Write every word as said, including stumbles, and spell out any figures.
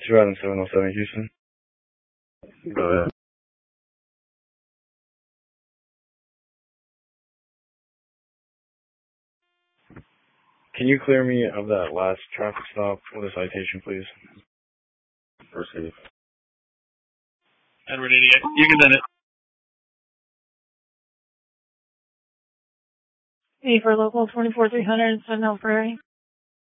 two Adam seven oh seven Houston. Go ahead. Can you clear me of that last traffic stop with a citation, please? Proceed. Edward eighty-eight. You can send it. Hey, for local twenty-four three hundred, Sentinel Prairie.